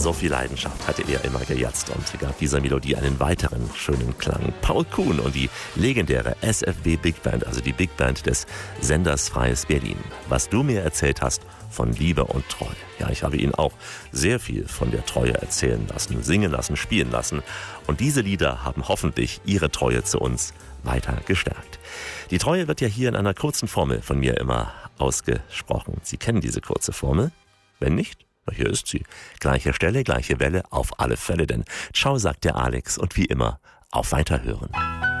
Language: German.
So viel Leidenschaft hatte er immer gejatzt und gab dieser Melodie einen weiteren schönen Klang. Paul Kuhn und die legendäre SFB Big Band, also die Big Band des Senders Freies Berlin. Was du mir erzählt hast von Liebe und Treue. Ja, ich habe ihn auch sehr viel von der Treue erzählen lassen, singen lassen, spielen lassen. Und diese Lieder haben hoffentlich ihre Treue zu uns weiter gestärkt. Die Treue wird ja hier in einer kurzen Formel von mir immer ausgesprochen. Sie kennen diese kurze Formel? Wenn nicht, hier ist sie. Gleiche Stelle, gleiche Welle, auf alle Fälle, denn ciao, sagt der Alex und wie immer, auf Weiterhören.